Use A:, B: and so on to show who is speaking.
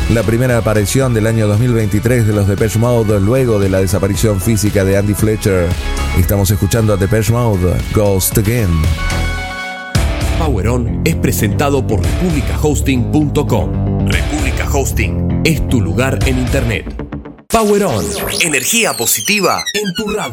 A: la primera aparición del año 2023 de los Depeche Mode luego de la desaparición física de Andy Fletcher. Estamos escuchando a Depeche Mode, Ghost Again.
B: Power On es presentado por republicahosting.com. República Hosting es tu lugar en internet. Power On, energía positiva en tu radio.